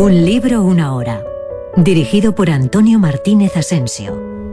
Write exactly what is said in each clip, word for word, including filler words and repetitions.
Un libro, una hora. Dirigido por Antonio Martínez Asensio.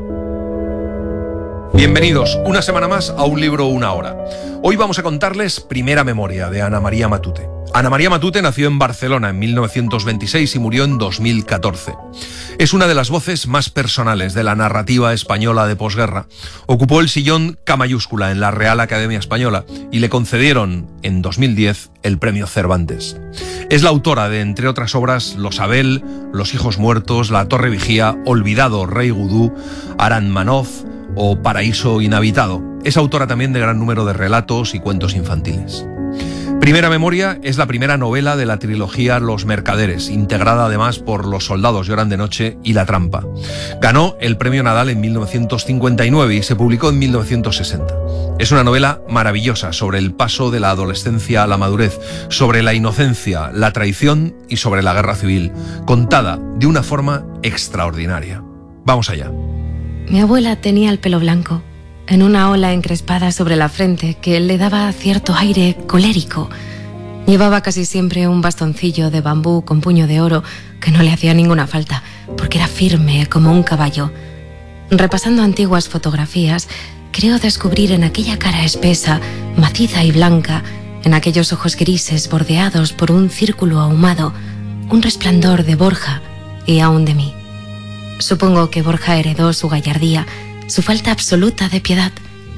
Bienvenidos una semana más a Un libro, una hora. Hoy vamos a contarles Primera memoria de Ana María Matute. Ana María Matute nació en Barcelona en mil novecientos veintiséis y murió en dos mil catorce. Es una de las voces más personales de la narrativa española de posguerra. Ocupó el sillón K mayúscula en la Real Academia Española y le concedieron en dos mil diez el premio Cervantes. Es la autora de, entre otras obras, Los Abel, Los hijos muertos, La torre vigía, Olvidado rey Gudú, Aranmanov o Paraíso inhabitado. Es autora también de gran número de relatos y cuentos infantiles. Primera memoria es la primera novela de la trilogía Los mercaderes, integrada además por Los soldados lloran de noche y La trampa. Ganó el premio Nadal en mil novecientos cincuenta y nueve y se publicó en mil novecientos sesenta. Es una novela maravillosa sobre el paso de la adolescencia a la madurez, sobre la inocencia, la traición y sobre la guerra civil, contada de una forma extraordinaria. Vamos allá. Mi abuela tenía el pelo blanco, en una ola encrespada sobre la frente que le daba cierto aire colérico. Llevaba casi siempre un bastoncillo de bambú con puño de oro que no le hacía ninguna falta, porque era firme como un caballo. Repasando antiguas fotografías, creo descubrir en aquella cara espesa, maciza y blanca, en aquellos ojos grises bordeados por un círculo ahumado, un resplandor de Borja y aún de mí. Supongo que Borja heredó su gallardía, su falta absoluta de piedad.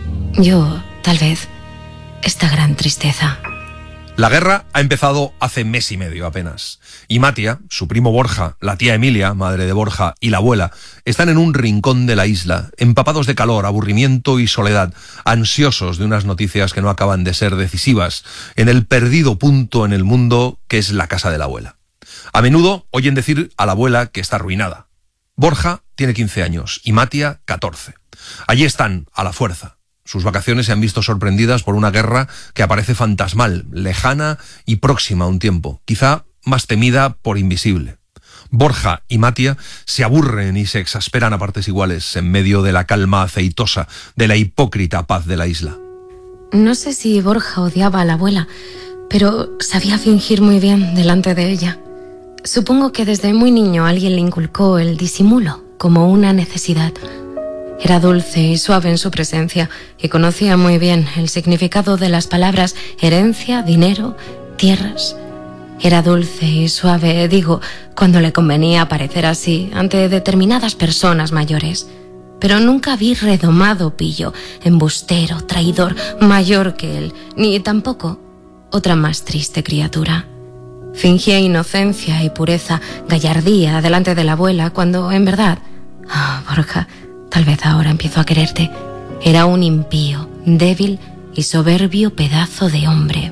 Yo, tal vez, esta gran tristeza. La guerra ha empezado hace mes y medio apenas. Y Matia, su primo Borja, la tía Emilia, madre de Borja, y la abuela, están en un rincón de la isla, empapados de calor, aburrimiento y soledad, ansiosos de unas noticias que no acaban de ser decisivas, en el perdido punto en el mundo que es la casa de la abuela. A menudo oyen decir a la abuela que está arruinada. Borja tiene quince años y Matia catorce. Allí están, a la fuerza. Sus vacaciones se han visto sorprendidas por una guerra que aparece fantasmal, lejana y próxima a un tiempo, quizá más temida por invisible. Borja y Matia se aburren y se exasperan a partes iguales en medio de la calma aceitosa, de la hipócrita paz de la isla. No sé si Borja odiaba a la abuela, pero sabía fingir muy bien delante de ella. Supongo que desde muy niño alguien le inculcó el disimulo como una necesidad. Era dulce y suave en su presencia y conocía muy bien el significado de las palabras herencia, dinero, tierras. Era dulce y suave, digo, cuando le convenía parecer así ante determinadas personas mayores. Pero nunca vi redomado pillo, embustero, traidor, mayor que él, ni tampoco otra más triste criatura. Fingía inocencia y pureza, gallardía delante de la abuela, cuando en verdad, ah, oh, Borja, tal vez ahora empiezo a quererte, era un impío, débil y soberbio pedazo de hombre.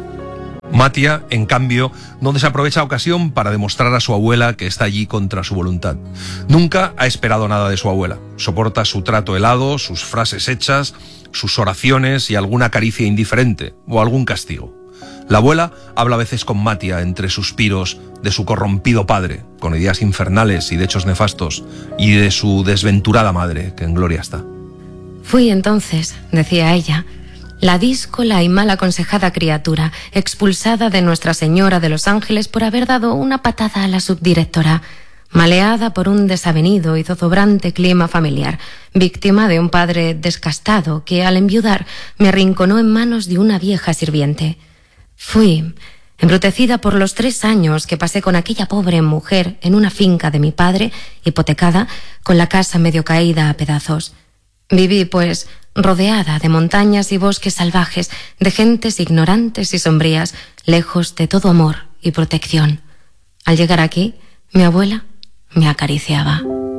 Matia, en cambio, no desaprovecha ocasión para demostrar a su abuela que está allí contra su voluntad. Nunca ha esperado nada de su abuela. Soporta su trato helado, sus frases hechas, sus oraciones y alguna caricia indiferente o algún castigo. La abuela habla a veces con Matia entre suspiros de su corrompido padre, con ideas infernales y de hechos nefastos, y de su desventurada madre, que en gloria está. Fui entonces, decía ella, la díscola y mal aconsejada criatura, expulsada de Nuestra Señora de los Ángeles por haber dado una patada a la subdirectora, maleada por un desavenido y zozobrante clima familiar, víctima de un padre descastado que, al enviudar, me arrinconó en manos de una vieja sirviente. Fui embrutecida por los tres años que pasé con aquella pobre mujer en una finca de mi padre, hipotecada, con la casa medio caída a pedazos. Viví, pues, rodeada de montañas y bosques salvajes, de gentes ignorantes y sombrías, lejos de todo amor y protección. Al llegar aquí, mi abuela me acariciaba.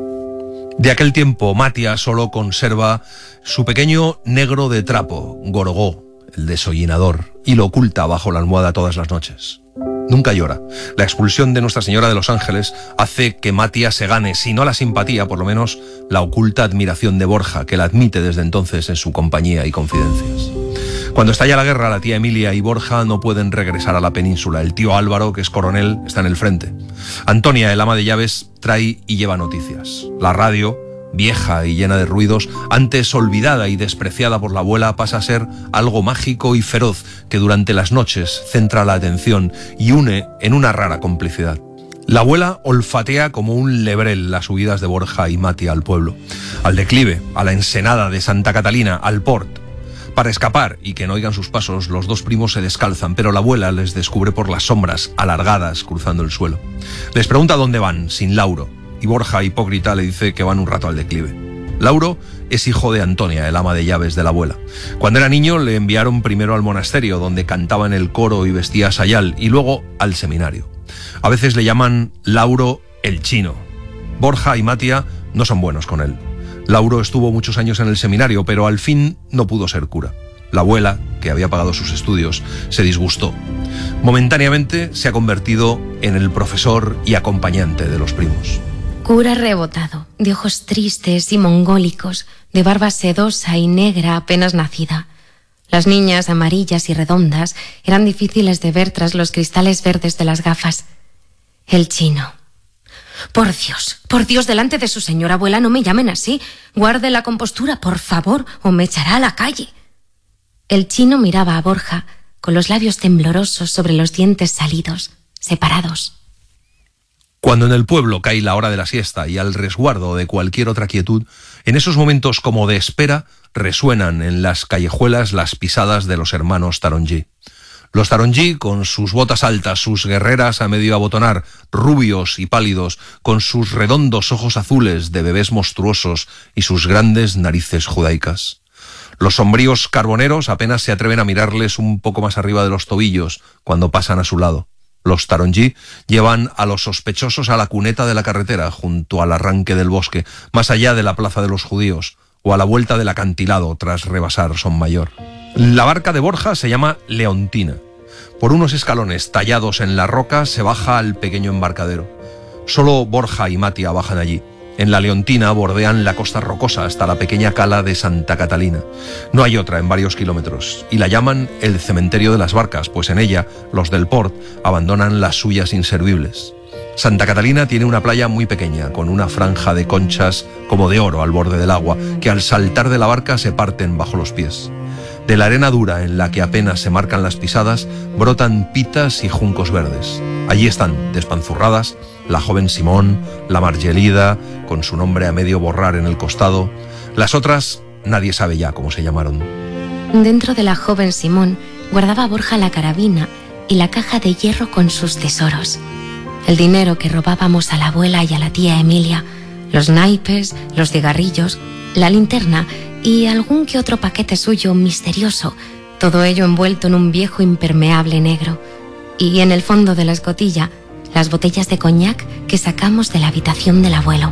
De aquel tiempo, Matia solo conserva su pequeño negro de trapo, Gorogó, el desollinador, y lo oculta bajo la almohada todas las noches. Nunca llora. La expulsión de Nuestra Señora de los Ángeles hace que Matia se gane, si no la simpatía, por lo menos la oculta admiración de Borja, que la admite desde entonces en su compañía y confidencias. Cuando estalla la guerra, la tía Emilia y Borja no pueden regresar a la península. El tío Álvaro, que es coronel, está en el frente. Antonia, el ama de llaves, trae y lleva noticias. La radio, vieja y llena de ruidos, antes olvidada y despreciada por la abuela, pasa a ser algo mágico y feroz que durante las noches centra la atención y une en una rara complicidad. La abuela olfatea como un lebrel las subidas de Borja y Matia al pueblo, al declive, a la ensenada de Santa Catalina, al port. Para escapar y que no oigan sus pasos, los dos primos se descalzan, pero la abuela les descubre por las sombras, alargadas, cruzando el suelo. Les pregunta dónde van, sin Lauro, y Borja, hipócrita, le dice que van un rato al declive. Lauro es hijo de Antonia, el ama de llaves de la abuela. Cuando era niño le enviaron primero al monasterio, donde cantaba en el coro y vestía sayal, y luego al seminario. A veces le llaman Lauro el chino. Borja y Matia no son buenos con él. Lauro estuvo muchos años en el seminario, pero al fin no pudo ser cura. La abuela, que había pagado sus estudios, se disgustó. Momentáneamente se ha convertido en el profesor y acompañante de los primos. Cura rebotado, de ojos tristes y mongólicos, de barba sedosa y negra apenas nacida. Las niñas amarillas y redondas eran difíciles de ver tras los cristales verdes de las gafas. El chino. Por Dios, por Dios, delante de su señora abuela no me llamen así. Guarde la compostura, por favor, o me echará a la calle. El chino miraba a Borja, con los labios temblorosos sobre los dientes salidos, separados. Cuando en el pueblo cae la hora de la siesta y al resguardo de cualquier otra quietud, en esos momentos como de espera resuenan en las callejuelas las pisadas de los hermanos Tarongí. Los Tarongí, con sus botas altas, sus guerreras a medio abotonar, rubios y pálidos, con sus redondos ojos azules de bebés monstruosos y sus grandes narices judaicas. Los sombríos carboneros apenas se atreven a mirarles un poco más arriba de los tobillos cuando pasan a su lado. Los Tarongí llevan a los sospechosos a la cuneta de la carretera, junto al arranque del bosque, más allá de la plaza de los judíos, o a la vuelta del acantilado tras rebasar Sonmayor. La barca de Borja se llama Leontina. Por unos escalones tallados en la roca se baja al pequeño embarcadero. Solo Borja y Matia bajan allí. En la Leontina bordean la costa rocosa hasta la pequeña cala de Santa Catalina. No hay otra en varios kilómetros, y la llaman el cementerio de las barcas, pues en ella los del port abandonan las suyas inservibles. Santa Catalina tiene una playa muy pequeña, con una franja de conchas como de oro al borde del agua, que al saltar de la barca se parten bajo los pies. De la arena dura en la que apenas se marcan las pisadas, brotan pitas y juncos verdes. Allí están, despanzurradas, la joven Simón, la Margelida, con su nombre a medio borrar en el costado. Las otras, nadie sabe ya cómo se llamaron. Dentro de la joven Simón guardaba Borja la carabina y la caja de hierro con sus tesoros. El dinero que robábamos a la abuela y a la tía Emilia, los naipes, los cigarrillos, la linterna y algún que otro paquete suyo misterioso, todo ello envuelto en un viejo impermeable negro. Y en el fondo de la escotilla, las botellas de coñac que sacamos de la habitación del abuelo.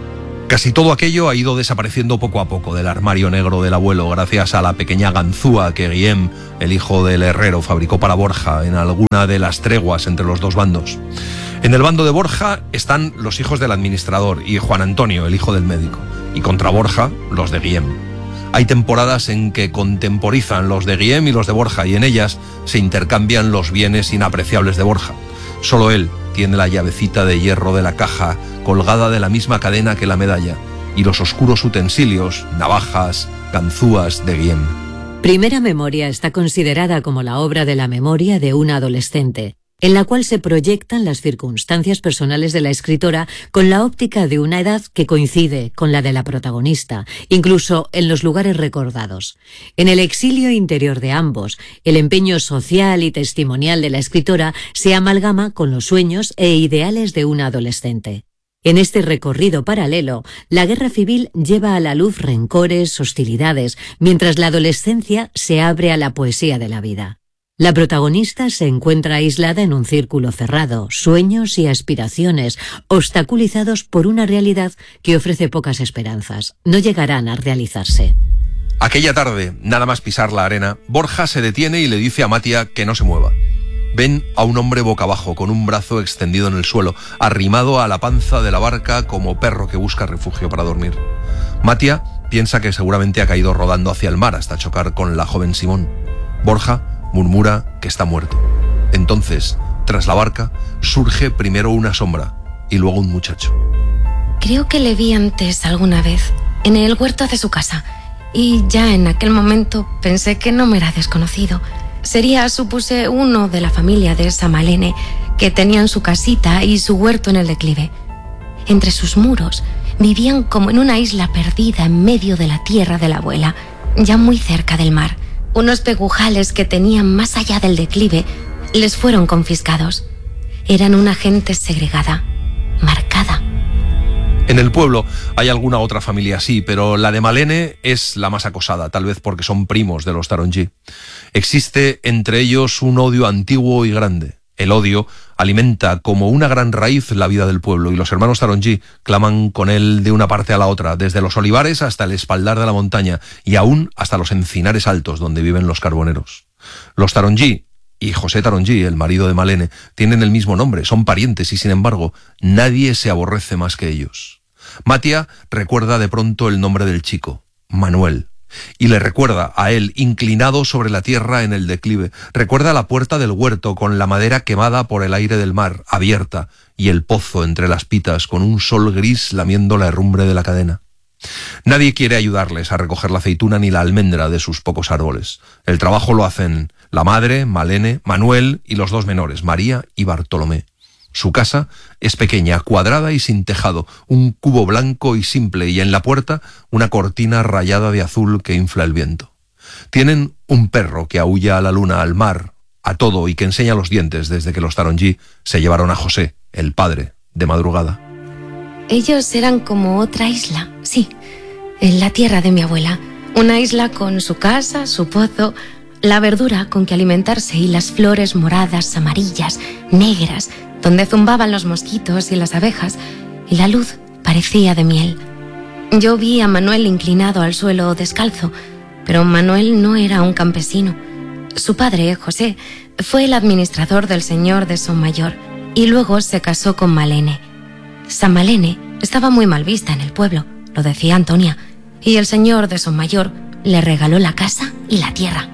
Casi todo aquello ha ido desapareciendo poco a poco del armario negro del abuelo gracias a la pequeña ganzúa que Guillem, el hijo del herrero, fabricó para Borja en alguna de las treguas entre los dos bandos. En el bando de Borja están los hijos del administrador y Juan Antonio, el hijo del médico, y contra Borja, los de Guillem. Hay temporadas en que contemporizan los de Guillem y los de Borja, y en ellas se intercambian los bienes inapreciables de Borja. Solo él tiene la llavecita de hierro de la caja colgada de la misma cadena que la medalla, y los oscuros utensilios, navajas, ganzúas de Guillem. Primera Memoria está considerada como la obra de la memoria de una adolescente, en la cual se proyectan las circunstancias personales de la escritora con la óptica de una edad que coincide con la de la protagonista, incluso en los lugares recordados. En el exilio interior de ambos, el empeño social y testimonial de la escritora se amalgama con los sueños e ideales de una adolescente. En este recorrido paralelo, la guerra civil lleva a la luz rencores, hostilidades, mientras la adolescencia se abre a la poesía de la vida. La protagonista se encuentra aislada en un círculo cerrado, sueños y aspiraciones, obstaculizados por una realidad que ofrece pocas esperanzas. No llegarán a realizarse. Aquella tarde, nada más pisar la arena, Borja se detiene y le dice a Matia que no se mueva. Ven a un hombre boca abajo, con un brazo extendido en el suelo, arrimado a la panza de la barca como perro que busca refugio para dormir. Matia piensa que seguramente ha caído rodando hacia el mar hasta chocar con la joven Simón. Borja murmura que está muerto. Entonces, tras la barca, surge primero una sombra y luego un muchacho. Creo que le vi antes alguna vez, en el huerto de su casa, y ya en aquel momento pensé que no me era desconocido. Sería, supuse, uno de la familia de esa Malene que tenían su casita y su huerto en el declive. Entre sus muros vivían como en una isla perdida en medio de la tierra de la abuela, ya muy cerca del mar. Unos pegujales que tenían más allá del declive les fueron confiscados. Eran una gente segregada, marcada. En el pueblo hay alguna otra familia así, pero la de Malene es la más acosada, tal vez porque son primos de los Tarongí. Existe entre ellos un odio antiguo y grande. El odio alimenta como una gran raíz la vida del pueblo y los hermanos Tarongí claman con él de una parte a la otra, desde los olivares hasta el espaldar de la montaña y aún hasta los encinares altos donde viven los carboneros. Los Tarongí y José Tarongí, el marido de Malene, tienen el mismo nombre, son parientes y sin embargo nadie se aborrece más que ellos. Matia recuerda de pronto el nombre del chico, Manuel. Y le recuerda a él inclinado sobre la tierra en el declive. Recuerda la puerta del huerto con la madera quemada por el aire del mar, abierta, y el pozo entre las pitas con un sol gris lamiendo la herrumbre de la cadena. Nadie quiere ayudarles a recoger la aceituna ni la almendra de sus pocos árboles. El trabajo lo hacen la madre, Malene, Manuel y los dos menores, María y Bartolomé. Su casa es pequeña, cuadrada y sin tejado, un cubo blanco y simple, y en la puerta una cortina rayada de azul que infla el viento. Tienen un perro que aúlla a la luna, al mar, a todo y que enseña los dientes desde que los Tarongí se llevaron a José, el padre, de madrugada. Ellos eran como otra isla, sí, en la tierra de mi abuela. Una isla con su casa, su pozo, la verdura con que alimentarse y las flores moradas, amarillas, negras, donde zumbaban los mosquitos y las abejas, y la luz parecía de miel. Yo vi a Manuel inclinado al suelo descalzo, pero Manuel no era un campesino. Su padre, José, fue el administrador del señor de Sommayor y luego se casó con Malene. San Malene estaba muy mal vista en el pueblo, lo decía Antonia, y el señor de Sommayor le regaló la casa y la tierra.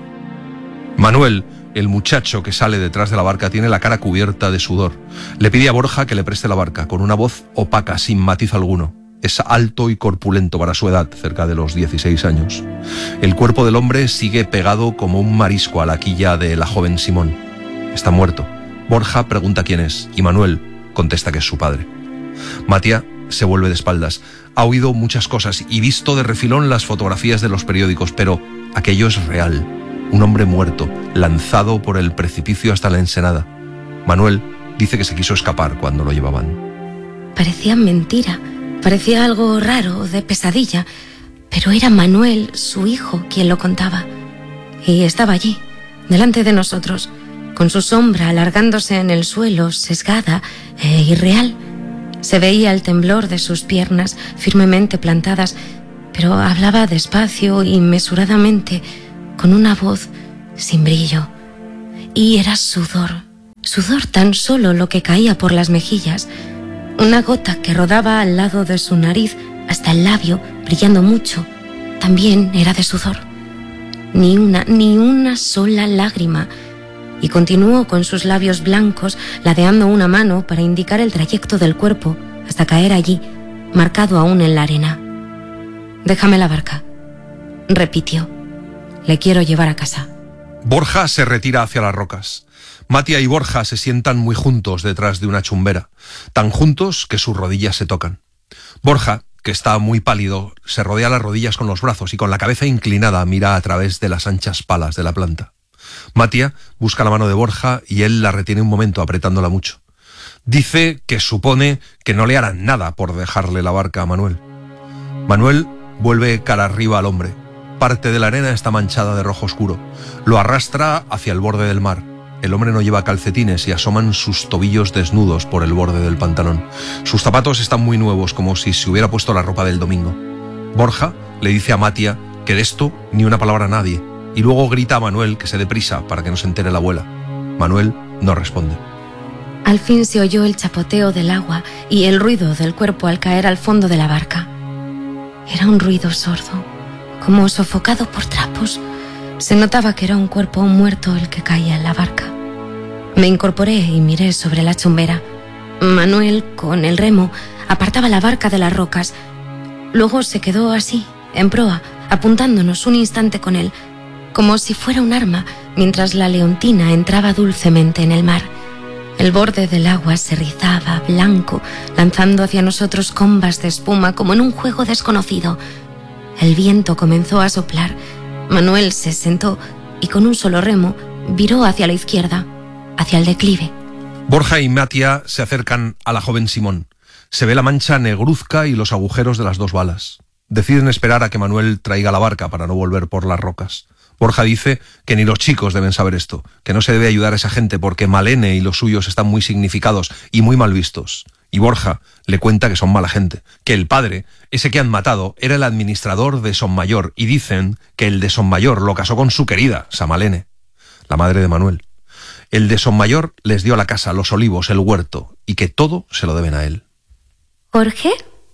Manuel, el muchacho que sale detrás de la barca, tiene la cara cubierta de sudor. Le pide a Borja que le preste la barca, con una voz opaca, sin matiz alguno. Es alto y corpulento para su edad, cerca de los dieciséis años. El cuerpo del hombre sigue pegado como un marisco a la quilla de la joven Simón. Está muerto. Borja pregunta quién es, y Manuel contesta que es su padre. Matia se vuelve de espaldas. Ha oído muchas cosas y visto de refilón las fotografías de los periódicos, pero aquello es real. Un hombre muerto, lanzado por el precipicio hasta la ensenada. Manuel dice que se quiso escapar cuando lo llevaban. Parecía mentira, parecía algo raro, de pesadilla, pero era Manuel, su hijo, quien lo contaba. Y estaba allí, delante de nosotros, con su sombra alargándose en el suelo, sesgada e irreal. Se veía el temblor de sus piernas firmemente plantadas, pero hablaba despacio y mesuradamente, con una voz sin brillo. Y era sudor, sudor tan solo lo que caía por las mejillas, una gota que rodaba al lado de su nariz hasta el labio, brillando mucho, también era de sudor. Ni una, ni una sola lágrima. Y continuó con sus labios blancos, ladeando una mano para indicar el trayecto del cuerpo hasta caer allí, marcado aún en la arena. «Déjame la barca», repitió. «Le quiero llevar a casa». Borja se retira hacia las rocas. Matia y Borja se sientan muy juntos detrás de una chumbera, tan juntos que sus rodillas se tocan. Borja, que está muy pálido, se rodea las rodillas con los brazos y con la cabeza inclinada mira a través de las anchas palas de la planta. Matia busca la mano de Borja y él la retiene un momento apretándola mucho. Dice que supone que no le harán nada por dejarle la barca a Manuel. Manuel vuelve cara arriba al hombre. Parte de la arena está manchada de rojo oscuro. Lo arrastra hacia el borde del mar. El hombre no lleva calcetines y asoman sus tobillos desnudos por el borde del pantalón. Sus zapatos están muy nuevos, como si se hubiera puesto la ropa del domingo. Borja le dice a Matia que de esto ni una palabra a nadie, y luego grita a Manuel que se dé prisa para que no se entere la abuela. Manuel no responde. Al fin se oyó el chapoteo del agua y el ruido del cuerpo al caer al fondo de la barca. Era un ruido sordo, como sofocado por trapos. Se notaba que era un cuerpo muerto el que caía en la barca. Me incorporé y miré sobre la chumbera. Manuel, con el remo, apartaba la barca de las rocas. Luego se quedó así, en proa, apuntándonos un instante con él, como si fuera un arma, mientras la leontina entraba dulcemente en el mar. El borde del agua se rizaba, blanco, lanzando hacia nosotros combas de espuma como en un juego desconocido. El viento comenzó a soplar. Manuel se sentó y con un solo remo viró hacia la izquierda, hacia el declive. Borja y Matia se acercan a la joven Simón. Se ve la mancha negruzca y los agujeros de las dos balas. Deciden esperar a que Manuel traiga la barca para no volver por las rocas. Borja dice que ni los chicos deben saber esto, que no se debe ayudar a esa gente porque Malene y los suyos están muy significados y muy mal vistos. Y Borja le cuenta que son mala gente, que el padre, ese que han matado, era el administrador de Sonmayor y dicen que el de Sonmayor lo casó con su querida, Samalene, la madre de Manuel. El de Sonmayor les dio la casa, los olivos, el huerto y que todo se lo deben a él. ¿Jorge?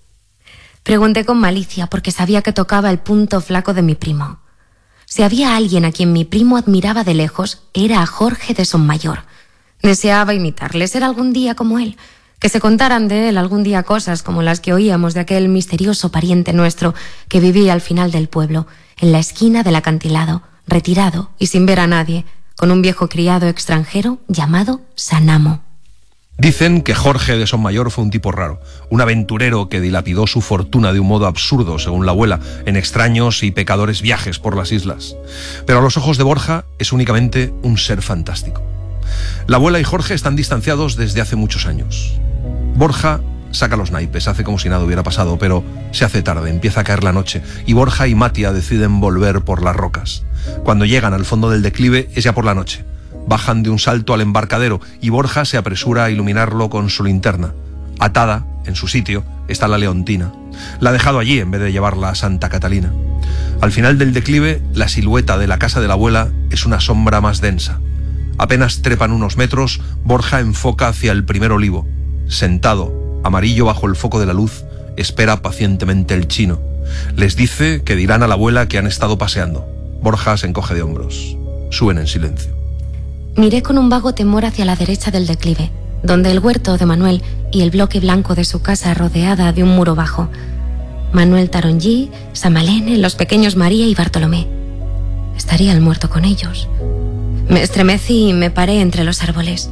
Pregunté con malicia porque sabía que tocaba el punto flaco de mi primo. Si había alguien a quien mi primo admiraba de lejos, era a Jorge de Sonmayor. Deseaba imitarle, ser algún día como él, que se contaran de él algún día cosas como las que oíamos de aquel misterioso pariente nuestro que vivía al final del pueblo, en la esquina del acantilado, retirado y sin ver a nadie, con un viejo criado extranjero llamado Sanamo. Dicen que Jorge de Sonmayor fue un tipo raro, un aventurero que dilapidó su fortuna de un modo absurdo, según la abuela, en extraños y pecadores viajes por las islas. Pero a los ojos de Borja es únicamente un ser fantástico. La abuela y Jorge están distanciados desde hace muchos años. Borja saca los naipes, hace como si nada hubiera pasado, pero se hace tarde, empieza a caer la noche, y Borja y Matia deciden volver por las rocas. Cuando llegan al fondo del declive es ya por la noche. Bajan de un salto al embarcadero y Borja se apresura a iluminarlo con su linterna. Atada, en su sitio, está la Leontina. La ha dejado allí en vez de llevarla a Santa Catalina. Al final del declive, la silueta de la casa de la abuela es una sombra más densa. Apenas trepan unos metros, Borja enfoca hacia el primer olivo. Sentado, amarillo bajo el foco de la luz, espera pacientemente el chino. Les dice que dirán a la abuela que han estado paseando. Borja se encoge de hombros. Suben en silencio. Miré con un vago temor hacia la derecha del declive, donde el huerto de Manuel y el bloque blanco de su casa rodeada de un muro bajo. Manuel Tarongí, Samalene, los pequeños María y Bartolomé. Estaría el muerto con ellos. Me estremecí y me paré entre los árboles.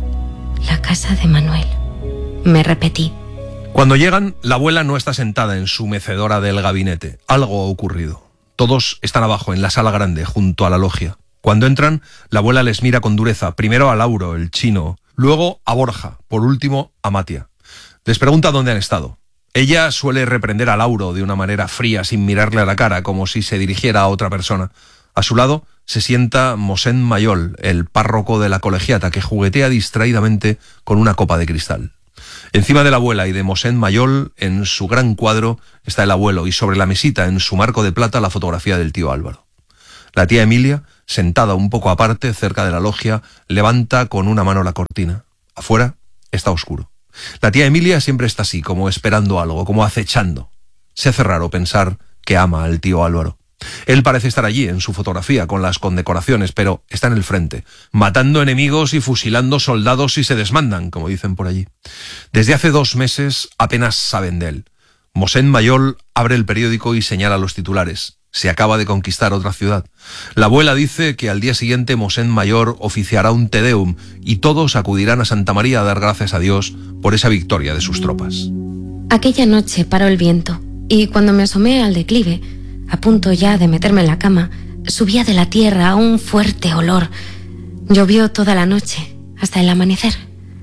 La casa de Manuel. Me repetí. Cuando llegan, la abuela no está sentada en su mecedora del gabinete. Algo ha ocurrido. Todos están abajo, en la sala grande, junto a la logia. Cuando entran, la abuela les mira con dureza, primero a Lauro, el chino, luego a Borja, por último a Matia. Les pregunta dónde han estado. Ella suele reprender a Lauro de una manera fría, sin mirarle a la cara, como si se dirigiera a otra persona. A su lado se sienta Mosén Mayol, el párroco de la colegiata, que juguetea distraídamente con una copa de cristal. Encima de la abuela y de Mosén Mayol, en su gran cuadro, está el abuelo, y sobre la mesita, en su marco de plata, la fotografía del tío Álvaro. La tía Emilia, sentada un poco aparte, cerca de la logia, levanta con una mano la cortina. Afuera está oscuro. La tía Emilia siempre está así, como esperando algo, como acechando. Se hace raro pensar que ama al tío Álvaro. Él parece estar allí, en su fotografía, con las condecoraciones, pero está en el frente, matando enemigos y fusilando soldados si se desmandan, como dicen por allí. Desde hace dos meses apenas saben de él. Mosén Mayol abre el periódico y señala los titulares. Se acaba de conquistar otra ciudad. La abuela dice que al día siguiente Mosén Mayor oficiará un Te Deum y todos acudirán a Santa María a dar gracias a Dios por esa victoria de sus tropas. Aquella noche paró el viento y cuando me asomé al declive, a punto ya de meterme en la cama, subía de la tierra un fuerte olor. Llovió toda la noche, hasta el amanecer.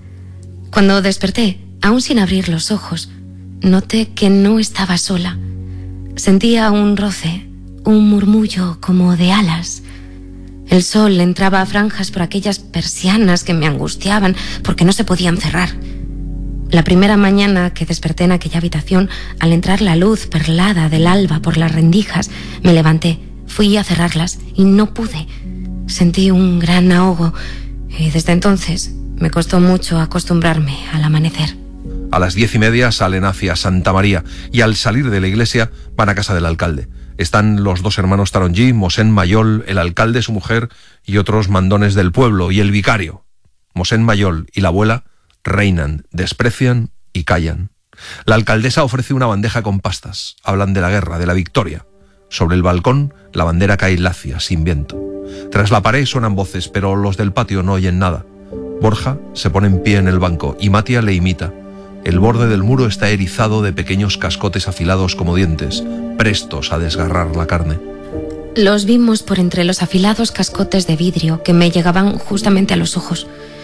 Cuando desperté, aún sin abrir los ojos, noté que no estaba sola. Sentía un roce, un murmullo como de alas. El sol entraba a franjas por aquellas persianas que me angustiaban porque no se podían cerrar. La primera mañana que desperté en aquella habitación, al entrar la luz perlada del alba por las rendijas, me levanté, fui a cerrarlas y no pude. Sentí un gran ahogo y desde entonces me costó mucho acostumbrarme al amanecer. A las diez y media salen hacia Santa María y al salir de la iglesia van a casa del alcalde. Están los dos hermanos Tarongí, Mosén Mayol, el alcalde, su mujer y otros mandones del pueblo y el vicario. Mosén Mayol y la abuela reinan, desprecian y callan. La alcaldesa ofrece una bandeja con pastas. Hablan de la guerra, de la victoria. Sobre el balcón, la bandera cae lacia, sin viento. Tras la pared suenan voces, pero los del patio no oyen nada. Borja se pone en pie en el banco y Matia le imita. El borde del muro está erizado de pequeños cascotes afilados como dientes, prestos a desgarrar la carne. Los vimos por entre los afilados cascotes de vidrio que me llegaban justamente a los ojos.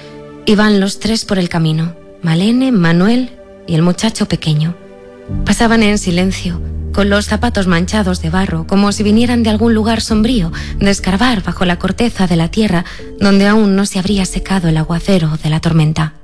Iban los tres por el camino, Malene, Manuel y el muchacho pequeño. Pasaban en silencio, con los zapatos manchados de barro, como si vinieran de algún lugar sombrío, de escarbar bajo la corteza de la tierra, donde aún no se habría secado el aguacero de la tormenta.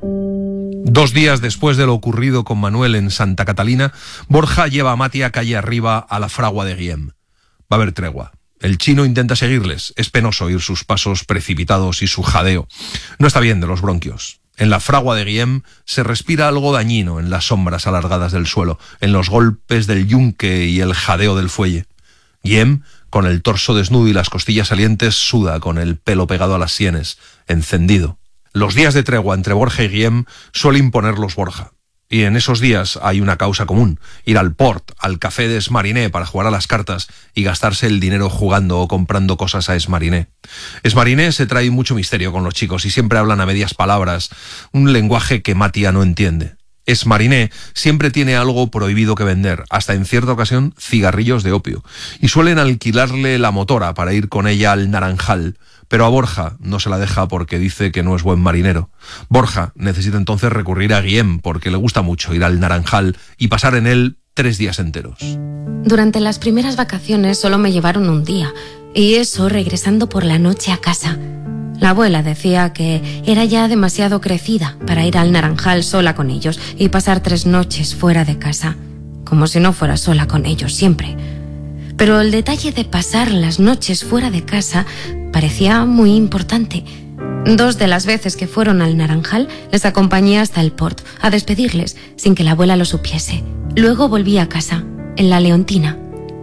Dos días después de lo ocurrido con Manuel en Santa Catalina, Borja lleva a Matia calle arriba a la fragua de Guillem. Va a haber tregua. El chino intenta seguirles. Es penoso oír sus pasos precipitados y su jadeo. No está bien de los bronquios. En la fragua de Guillem se respira algo dañino en las sombras alargadas del suelo, en los golpes del yunque y el jadeo del fuelle. Guillem, con el torso desnudo y las costillas salientes, suda con el pelo pegado a las sienes, encendido. Los días de tregua entre Borja y Guillem suele imponerlos Borja. Y en esos días hay una causa común: ir al port, al café de Esmariné para jugar a las cartas y gastarse el dinero jugando o comprando cosas a Esmariné. Esmariné se trae mucho misterio con los chicos y siempre hablan a medias palabras, un lenguaje que Matia no entiende. Esmariné siempre tiene algo prohibido que vender, hasta en cierta ocasión cigarrillos de opio, y suelen alquilarle la motora para ir con ella al Naranjal, pero a Borja no se la deja porque dice que no es buen marinero. Borja necesita entonces recurrir a Guillem porque le gusta mucho ir al Naranjal y pasar en él tres días enteros. Durante las primeras vacaciones solo me llevaron un día, y eso regresando por la noche a casa. La abuela decía que era ya demasiado crecida para ir al Naranjal sola con ellos y pasar tres noches fuera de casa, como si no fuera sola con ellos siempre. Pero el detalle de pasar las noches fuera de casa parecía muy importante. Dos de las veces que fueron al Naranjal les acompañé hasta el port a despedirles sin que la abuela lo supiese. Luego volví a casa, en la Leontina,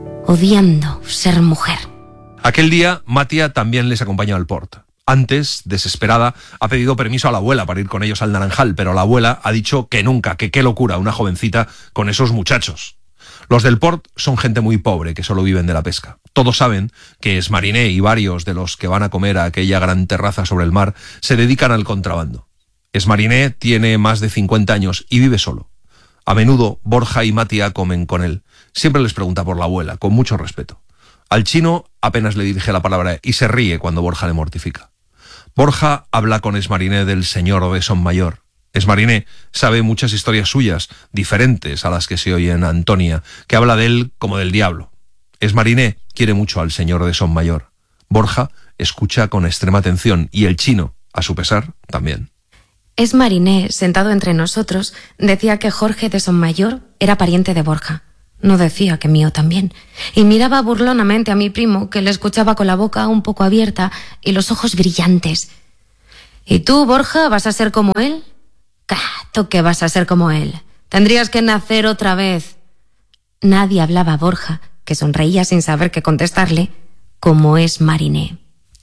odiando ser mujer. Aquel día Matia también les acompañó al port. Antes, desesperada, ha pedido permiso a la abuela para ir con ellos al Naranjal, pero la abuela ha dicho que nunca, que qué locura una jovencita con esos muchachos. Los del port son gente muy pobre que solo viven de la pesca. Todos saben que Esmariné y varios de los que van a comer a aquella gran terraza sobre el mar se dedican al contrabando. Esmariné tiene más de cincuenta años y vive solo. A menudo Borja y Matia comen con él. Siempre les pregunta por la abuela, con mucho respeto. Al chino apenas le dirige la palabra y se ríe cuando Borja le mortifica. Borja habla con Esmariné del señor de Sonmayor. Esmariné sabe muchas historias suyas, diferentes a las que se oyen a Antonia, que habla de él como del diablo. Esmariné quiere mucho al señor de Sonmayor. Borja escucha con extrema atención y el chino, a su pesar, también. Esmariné, sentado entre nosotros, decía que Jorge de Sonmayor era pariente de Borja. No decía que mío también. Y miraba burlonamente a mi primo, que le escuchaba con la boca un poco abierta y los ojos brillantes. ¿Y tú, Borja, vas a ser como él? ¿Tú qué vas a ser como él? Tendrías que nacer otra vez. Nadie hablaba a Borja, que sonreía sin saber qué contestarle, como Esmariné.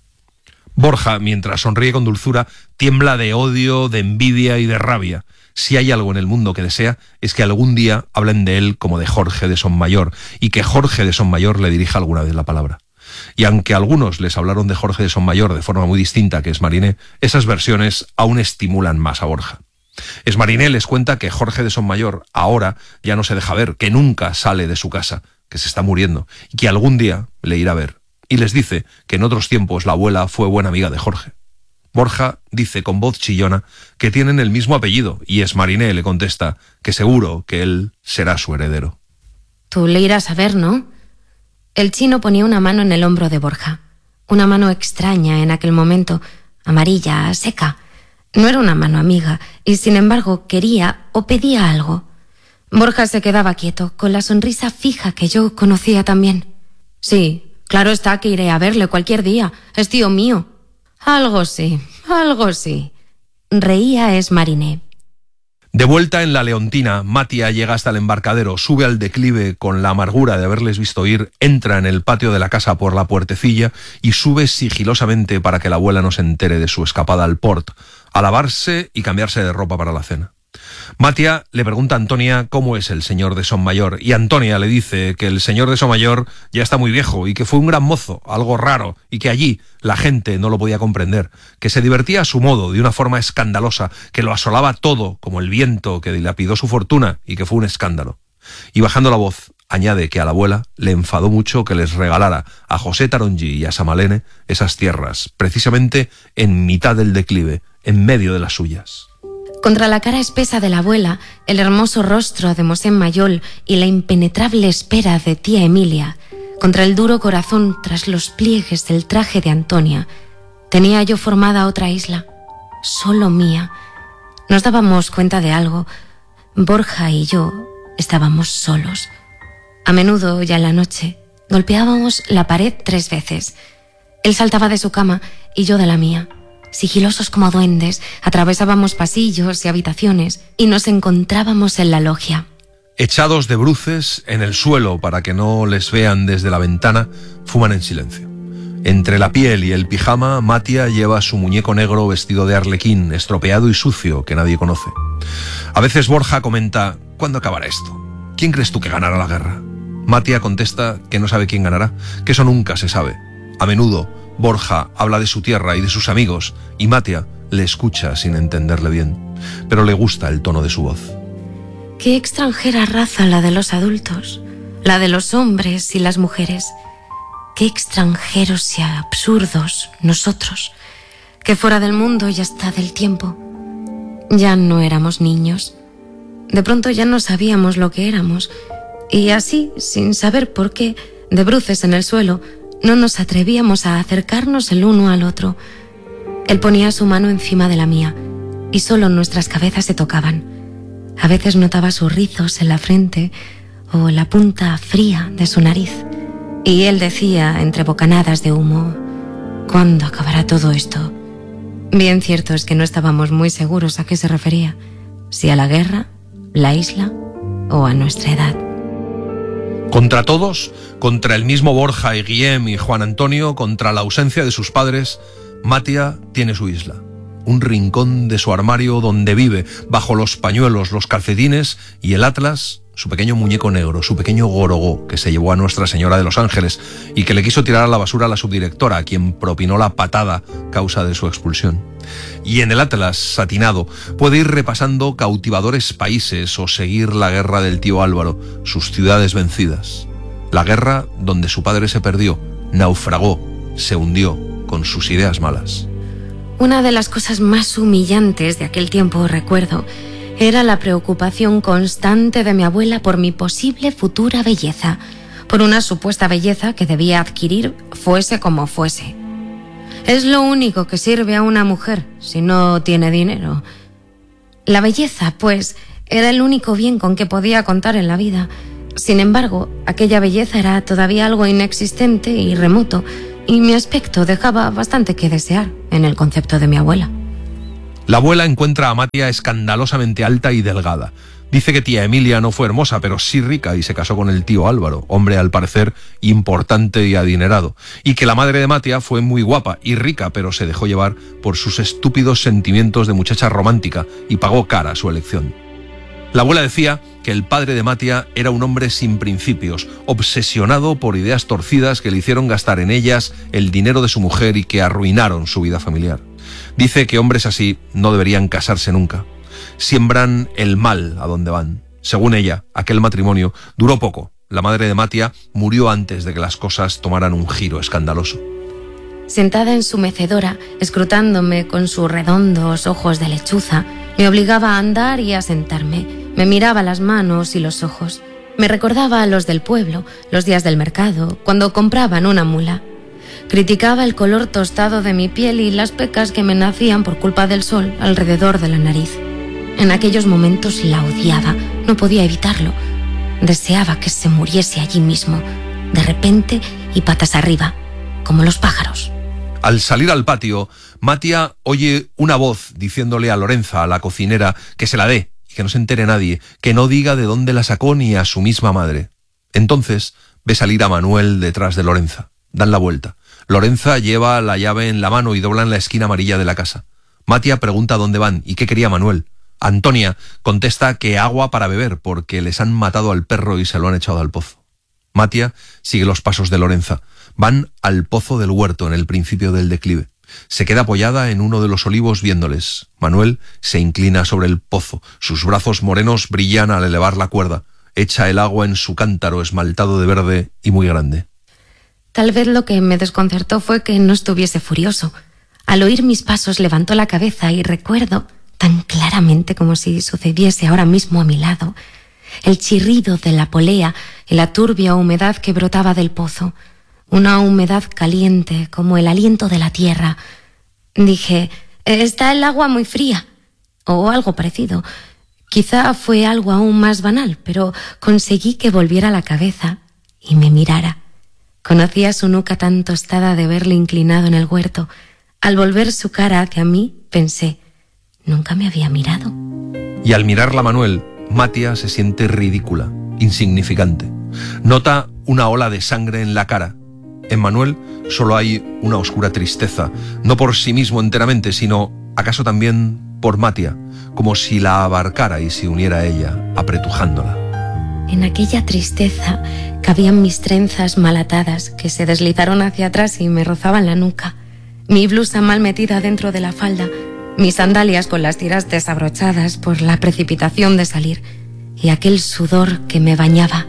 Borja, mientras sonríe con dulzura, tiembla de odio, de envidia y de rabia. Si hay algo en el mundo que desea, es que algún día hablen de él como de Jorge de Sonmayor, y que Jorge de Sonmayor le dirija alguna vez la palabra. Y aunque algunos les hablaron de Jorge de Sonmayor de forma muy distinta que Esmariné, esas versiones aún estimulan más a Borja. Esmariné les cuenta que Jorge de Sonmayor ahora ya no se deja ver, que nunca sale de su casa, que se está muriendo, y que algún día le irá a ver. Y les dice que en otros tiempos la abuela fue buena amiga de Jorge. Borja dice con voz chillona que tienen el mismo apellido y Esmariné le contesta que seguro que él será su heredero. Tú le irás a ver, ¿no? El chino ponía una mano en el hombro de Borja. Una mano extraña en aquel momento, amarilla, seca. No era una mano amiga y sin embargo quería o pedía algo. Borja se quedaba quieto, con la sonrisa fija que yo conocía también. Sí, claro está que iré a verle cualquier día. Es tío mío. Algo sí, algo sí. Reía Esmariné. De vuelta en la Leontina, Matia llega hasta el embarcadero, sube al declive con la amargura de haberles visto ir, entra en el patio de la casa por la puertecilla y sube sigilosamente para que la abuela no se entere de su escapada al port, a lavarse y cambiarse de ropa para la cena. Matia le pregunta a Antonia cómo es el señor de Sonmayor, y Antonia le dice que el señor de Sonmayor ya está muy viejo y que fue un gran mozo, algo raro, y que allí la gente no lo podía comprender, que se divertía a su modo, de una forma escandalosa, que lo asolaba todo, como el viento que dilapidó su fortuna y que fue un escándalo. Y bajando la voz, añade que a la abuela le enfadó mucho que les regalara a José Tarongi y a Samalene esas tierras, precisamente en mitad del declive, en medio de las suyas. Contra la cara espesa de la abuela, el hermoso rostro de Mosén Mayol y la impenetrable espera de tía Emilia, contra el duro corazón tras los pliegues del traje de Antonia, tenía yo formada otra isla, solo mía. Nos dábamos cuenta de algo. Borja y yo estábamos solos. A menudo, ya en la noche, golpeábamos la pared tres veces. Él saltaba de su cama y yo de la mía. Sigilosos como duendes, atravesábamos pasillos y habitaciones y nos encontrábamos en la logia. Echados de bruces en el suelo para que no les vean desde la ventana, fuman en silencio. Entre la piel y el pijama, Matia lleva su muñeco negro vestido de arlequín, estropeado y sucio, que nadie conoce. A veces Borja comenta: ¿cuándo acabará esto? ¿Quién crees tú que ganará la guerra? Matia contesta que no sabe quién ganará, que eso nunca se sabe. A menudo, Borja habla de su tierra y de sus amigos, y Matia le escucha sin entenderle bien, pero le gusta el tono de su voz. Qué extranjera raza la de los adultos, la de los hombres y las mujeres. Qué extranjeros y absurdos nosotros, que fuera del mundo y hasta del tiempo. Ya no éramos niños. De pronto ya no sabíamos lo que éramos, y así, sin saber por qué, de bruces en el suelo, no nos atrevíamos a acercarnos el uno al otro. Él ponía su mano encima de la mía, y solo nuestras cabezas se tocaban. A veces notaba sus rizos en la frente o la punta fría de su nariz, y él decía, entre bocanadas de humo: ¿cuándo acabará todo esto? Bien cierto es que no estábamos muy seguros a qué se refería, si a la guerra, la isla o a nuestra edad. Contra todos, contra el mismo Borja y Guillem y Juan Antonio, contra la ausencia de sus padres, Matia tiene su isla. Un rincón de su armario donde vive, bajo los pañuelos, los calcetines y el atlas, su pequeño muñeco negro, su pequeño gorogó que se llevó a Nuestra Señora de los Ángeles y que le quiso tirar a la basura a la subdirectora, a quien propinó la patada causa de su expulsión. Y en el atlas satinado puede ir repasando cautivadores países o seguir la guerra del tío Álvaro, sus ciudades vencidas. La guerra donde su padre se perdió, naufragó, se hundió con sus ideas malas. Una de las cosas más humillantes de aquel tiempo, recuerdo, era la preocupación constante de mi abuela por mi posible futura belleza, por una supuesta belleza que debía adquirir fuese como fuese. Es lo único que sirve a una mujer si no tiene dinero. La belleza, pues, era el único bien con que podía contar en la vida. Sin embargo, aquella belleza era todavía algo inexistente y remoto, y mi aspecto dejaba bastante que desear en el concepto de mi abuela. La abuela encuentra a Matia escandalosamente alta y delgada. Dice que tía Emilia no fue hermosa, pero sí rica, y se casó con el tío Álvaro, hombre al parecer importante y adinerado, y que la madre de Matia fue muy guapa y rica, pero se dejó llevar por sus estúpidos sentimientos de muchacha romántica y pagó cara su elección. La abuela decía que el padre de Matia era un hombre sin principios, obsesionado por ideas torcidas que le hicieron gastar en ellas el dinero de su mujer y que arruinaron su vida familiar. Dice que hombres así no deberían casarse nunca. Siembran el mal a donde van. Según ella, aquel matrimonio duró poco. La madre de Matia murió antes de que las cosas tomaran un giro escandaloso. Sentada en su mecedora, escrutándome con sus redondos ojos de lechuza, me obligaba a andar y a sentarme. Me miraba las manos y los ojos. Me recordaba a los del pueblo, los días del mercado, cuando compraban una mula. Criticaba el color tostado de mi piel y las pecas que me nacían por culpa del sol alrededor de la nariz. En aquellos momentos la odiaba, no podía evitarlo. Deseaba que se muriese allí mismo, de repente y patas arriba, como los pájaros. Al salir al patio, Matia oye una voz diciéndole a Lorenza, a la cocinera, que se la dé y que no se entere nadie, que no diga de dónde la sacó ni a su misma madre. Entonces ve salir a Manuel detrás de Lorenza. Dan la vuelta. Lorenza lleva la llave en la mano y doblan la esquina amarilla de la casa. Matia pregunta dónde van y qué quería Manuel. Antonia contesta que agua para beber porque les han matado al perro y se lo han echado al pozo. Matia sigue los pasos de Lorenza. Van al pozo del huerto en el principio del declive. Se queda apoyada en uno de los olivos viéndoles. Manuel se inclina sobre el pozo. Sus brazos morenos brillan al elevar la cuerda. Echa el agua en su cántaro esmaltado de verde y muy grande. Tal vez lo que me desconcertó fue que no estuviese furioso. Al oír mis pasos levantó la cabeza y recuerdo, tan claramente como si sucediese ahora mismo a mi lado, el chirrido de la polea y la turbia humedad que brotaba del pozo. Una humedad caliente como el aliento de la tierra. Dije, está el agua muy fría, o algo parecido. Quizá fue algo aún más banal, pero conseguí que volviera la cabeza y me mirara. Conocía su nuca tan tostada de verle inclinado en el huerto. Al volver su cara hacia mí, pensé, nunca me había mirado. Y al mirarla Manuel, Matia se siente ridícula, insignificante. Nota una ola de sangre en la cara. En Manuel solo hay una oscura tristeza, no por sí mismo enteramente, sino acaso también por Matia, como si la abarcara y se uniera a ella, apretujándola. En aquella tristeza cabían mis trenzas mal atadas que se deslizaron hacia atrás y me rozaban la nuca, mi blusa mal metida dentro de la falda, mis sandalias con las tiras desabrochadas por la precipitación de salir y aquel sudor que me bañaba.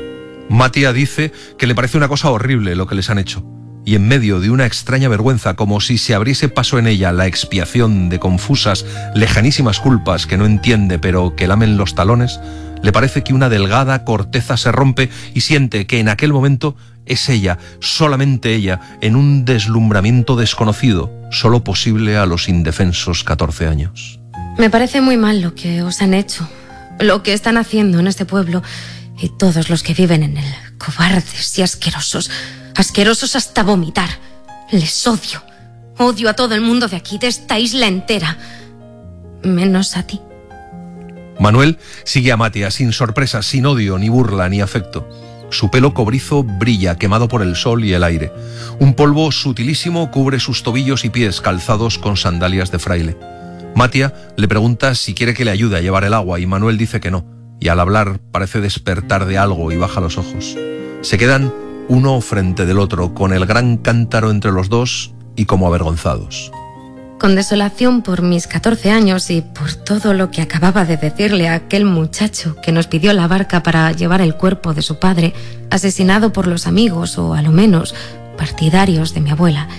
Matia dice que le parece una cosa horrible lo que les han hecho, y en medio de una extraña vergüenza, como si se abriese paso en ella la expiación de confusas, lejanísimas culpas que no entiende pero que lamen los talones, le parece que una delgada corteza se rompe y siente que en aquel momento es ella, solamente ella, en un deslumbramiento desconocido, solo posible a los indefensos catorce años. Me parece muy mal lo que os han hecho, lo que están haciendo en este pueblo y todos los que viven en él, cobardes y asquerosos, asquerosos hasta vomitar. Les odio, odio a todo el mundo de aquí, de esta isla entera, menos a ti. Manuel sigue a Matia sin sorpresa, sin odio, ni burla, ni afecto. Su pelo cobrizo brilla, quemado por el sol y el aire. Un polvo sutilísimo cubre sus tobillos y pies calzados con sandalias de fraile. Matia le pregunta si quiere que le ayude a llevar el agua y Manuel dice que no, y al hablar parece despertar de algo y baja los ojos. Se quedan uno frente del otro, con el gran cántaro entre los dos y como avergonzados. Con desolación por mis catorce años y por todo lo que acababa de decirle a aquel muchacho que nos pidió la barca para llevar el cuerpo de su padre, asesinado por los amigos o a lo menos partidarios de mi abuela,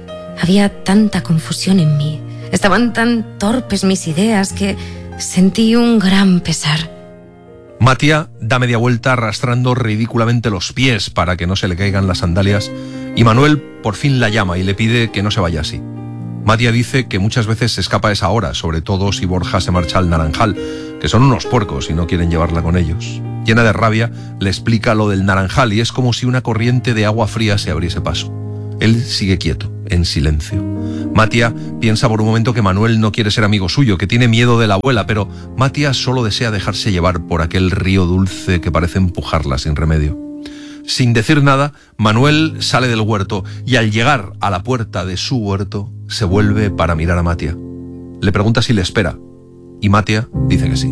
había tanta confusión en mí, estaban tan torpes mis ideas que sentí un gran pesar. Matia da media vuelta arrastrando ridículamente los pies para que no se le caigan las sandalias y Manuel por fin la llama y le pide que no se vaya así. Matia dice que muchas veces se escapa a esa hora, sobre todo si Borja se marcha al Naranjal, que son unos puercos y no quieren llevarla con ellos. Llena de rabia, le explica lo del Naranjal y es como si una corriente de agua fría se abriese paso. Él sigue quieto, en silencio. Matia piensa por un momento que Manuel no quiere ser amigo suyo, que tiene miedo de la abuela, pero Matia solo desea dejarse llevar por aquel río dulce que parece empujarla sin remedio. Sin decir nada, Manuel sale del huerto y al llegar a la puerta de su huerto se vuelve para mirar a Matia. Le pregunta si le espera y Matia dice que sí.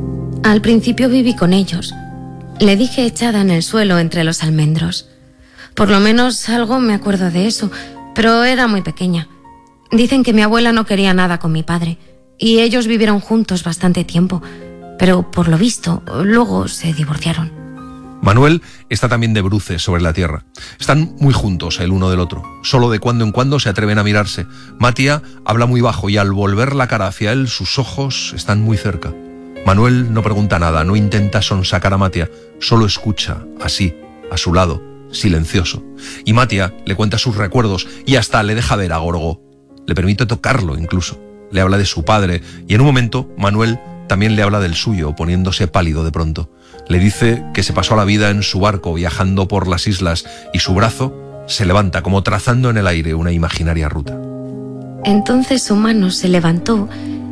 Al principio viví con ellos. Le dije echada en el suelo entre los almendros. Por lo menos algo me acuerdo de eso, pero era muy pequeña. Dicen que mi abuela no quería nada con mi padre y ellos vivieron juntos bastante tiempo, pero por lo visto luego se divorciaron. Manuel está también de bruces sobre la tierra. Están muy juntos el uno del otro. Solo de cuando en cuando se atreven a mirarse. Matia habla muy bajo y al volver la cara hacia él, sus ojos están muy cerca. Manuel no pregunta nada, no intenta sonsacar a Matia, solo escucha, así, a su lado, silencioso. Y Matia le cuenta sus recuerdos y hasta le deja ver a Gorgó. Le permite tocarlo incluso. Le habla de su padre y en un momento Manuel también le habla del suyo, poniéndose pálido de pronto. Le dice que se pasó la vida en su barco viajando por las islas y su brazo se levanta como trazando en el aire una imaginaria ruta. Entonces su mano se levantó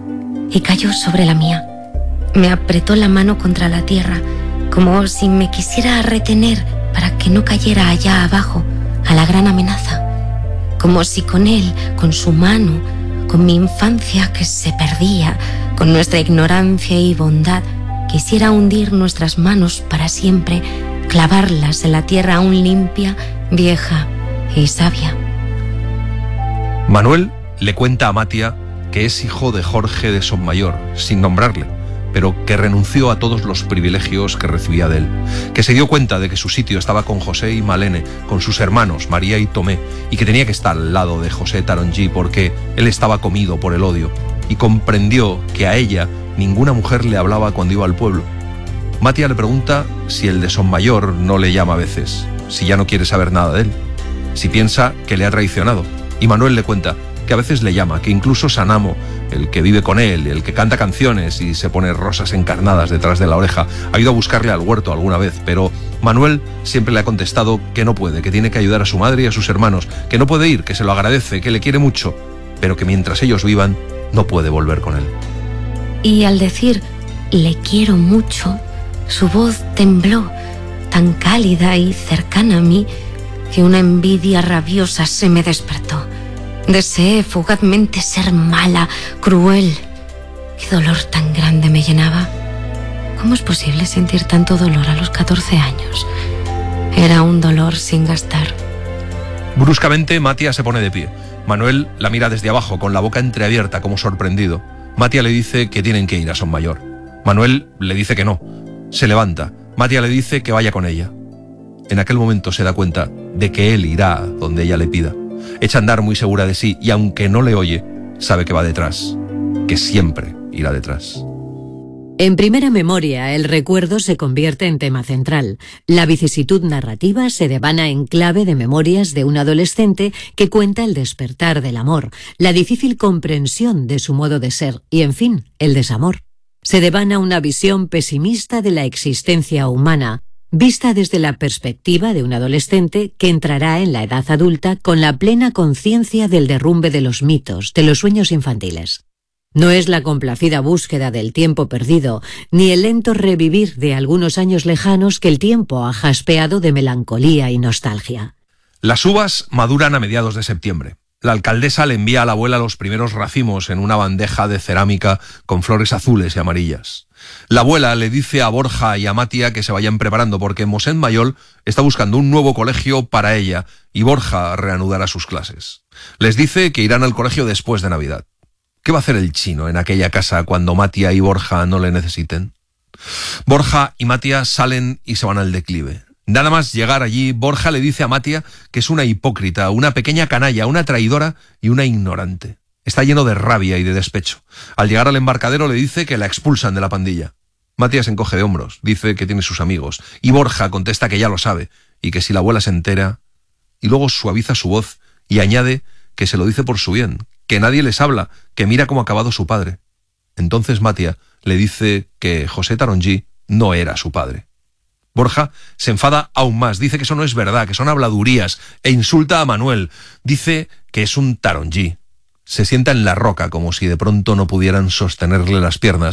y cayó sobre la mía. Me apretó la mano contra la tierra, como si me quisiera retener para que no cayera allá abajo, a la gran amenaza. Como si con él, con su mano, con mi infancia que se perdía, con nuestra ignorancia y bondad, quisiera hundir nuestras manos para siempre, clavarlas en la tierra aún limpia, vieja y sabia. Manuel le cuenta a Matia que es hijo de Jorge de Sonmayor, sin nombrarle, pero que renunció a todos los privilegios que recibía de él, que se dio cuenta de que su sitio estaba con José y Malene, con sus hermanos María y Tomé, y que tenía que estar al lado de José Tarongí porque él estaba comido por el odio, y comprendió que a ella ninguna mujer le hablaba cuando iba al pueblo. Matia le pregunta si el de Sonmayor no le llama a veces, si ya no quiere saber nada de él, si piensa que le ha traicionado, y Manuel le cuenta que a veces le llama, que incluso Sanamo, el que vive con él, el que canta canciones y se pone rosas encarnadas detrás de la oreja, ha ido a buscarle al huerto alguna vez, pero Manuel siempre le ha contestado que no puede, que tiene que ayudar a su madre y a sus hermanos, que no puede ir, que se lo agradece, que le quiere mucho, pero que mientras ellos vivan no puede volver con él. Y al decir «le quiero mucho», su voz tembló, tan cálida y cercana a mí, que una envidia rabiosa se me despertó. Deseé fugazmente ser mala, cruel. Qué dolor tan grande me llenaba. ¿Cómo es posible sentir tanto dolor a los catorce años? Era un dolor sin gastar. Bruscamente, Matia se pone de pie. Manuel la mira desde abajo, con la boca entreabierta, como sorprendido. Matia le dice que tienen que ir a Sonmayor. Manuel le dice que no. Se levanta. Matia le dice que vaya con ella. En aquel momento se da cuenta de que él irá donde ella le pida. Echa a andar muy segura de sí y aunque no le oye, sabe que va detrás, que siempre irá detrás. En Primera Memoria, el recuerdo se convierte en tema central. La vicisitud narrativa se devana en clave de memorias de un adolescente que cuenta el despertar del amor, la difícil comprensión de su modo de ser y, en fin, el desamor. Se devana una visión pesimista de la existencia humana, vista desde la perspectiva de un adolescente que entrará en la edad adulta con la plena conciencia del derrumbe de los mitos, de los sueños infantiles. No es la complacida búsqueda del tiempo perdido, ni el lento revivir de algunos años lejanos que el tiempo ha jaspeado de melancolía y nostalgia. Las uvas maduran a mediados de septiembre. La alcaldesa le envía a la abuela los primeros racimos en una bandeja de cerámica con flores azules y amarillas. La abuela le dice a Borja y a Matia que se vayan preparando porque Mosén Mayol está buscando un nuevo colegio para ella y Borja reanudará sus clases. Les dice que irán al colegio después de Navidad. ¿Qué va a hacer el chino en aquella casa cuando Matia y Borja no le necesiten? Borja y Matia salen y se van al declive. Nada más llegar allí, Borja le dice a Matia que es una hipócrita, una pequeña canalla, una traidora y una ignorante. Está lleno de rabia y de despecho. Al llegar al embarcadero le dice que la expulsan de la pandilla. Matia se encoge de hombros, dice que tiene sus amigos, y Borja contesta que ya lo sabe, y que si la abuela se entera... Y luego suaviza su voz y añade que se lo dice por su bien, que nadie les habla, que mira cómo ha acabado su padre. Entonces Matia le dice que José Tarongí no era su padre. Borja se enfada aún más, dice que eso no es verdad, que son habladurías, e insulta a Manuel. Dice que es un Tarongí. Se sienta en la roca como si de pronto no pudieran sostenerle las piernas